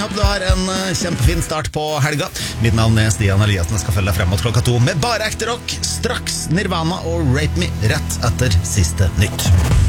Håper du har en kjempefin start på helga. Mitt navn er Stian Eliassen. Jeg skal følge deg frem mot 2 med bare ekte rock. Straks Nirvana og Rape Me rett etter siste nytt.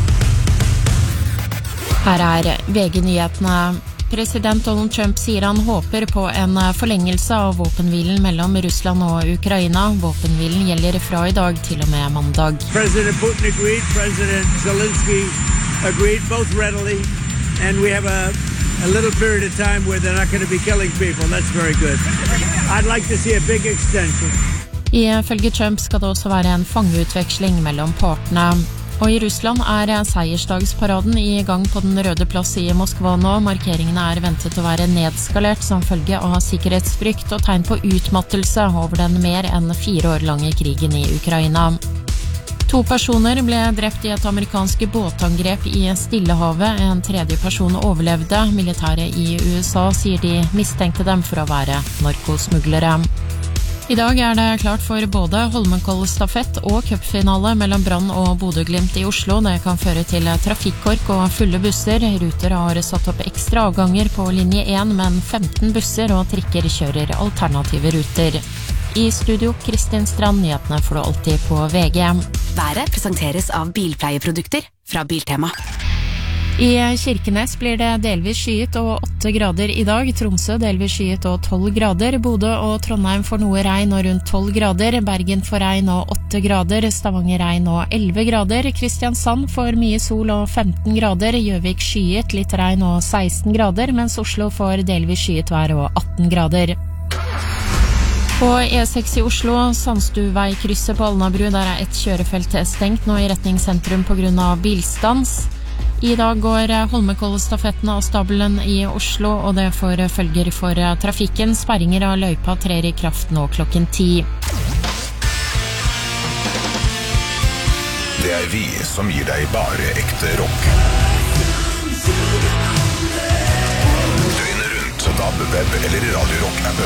Her er VG-nyhetene. President Donald Trump sier han håper på en forlengelse av våpenhvilen mellom Russland og Ukraina. Våpenhvilen gjelder fra i dag til og med mandag. President Putin agreed, President Zelensky agreed, both readily, and we have a little period of time where they're not going to be killing people. That's very good. I'd like to see a big extension. Ifølge Trump skal det også være en fangeutveksling mellom partene. Og i Russland er seiersdagsparaden i gang på den røde plass i Moskva nå. Markeringene er ventet å være nedskalert som følge av sikkerhetsfrykt og tegn på utmattelse over den mer enn 4 år lange krigen i Ukraina. 2 personer ble drept i et amerikansk båtangrep i Stillehavet. En tredje person overlevde. Militæret i USA sier de mistenkte dem for å være narkosmuglere. I dag er det klart for både Holmenkollstafett og cupfinale mellom Brann og Bodø/Glimt i Oslo. Det kan føre til trafikkork og fulle busser. Ruter har satt opp ekstra avganger på linje 1, men 15 busser og trikker kjører alternative ruter. I studio, Kristin Strand, nyhetene får du alltid på VG. Været presenteres av bilpleieprodukter fra Biltema. I Kirkenes blir det delvis skyet og 8 grader i dag. Tromsø delvis skyet og 12 grader. Bodø og Trondheim får noe regn og rundt 12 grader. Bergen får regn og 8 grader. Stavanger regn og 11 grader. Kristiansand får mye sol og 15 grader. Gjøvik skyet, litt regn og 16 grader, mens Oslo får delvis skyet vær og 18 grader. På E6 i Oslo, Sandstuvveikrysset på Alnabru, der er et kjørefelt stengt nå i retning sentrum på grunn av bilstans. I dag går Holmenkollstafetten av stabelen i Oslo, og det får følger for trafikken. Sperringer av løypa trer i kraft nå klokken 10. Det er vi som gir deg bare ekte rock. Døgnet rundt, DAB, web eller Radio Rock-appen.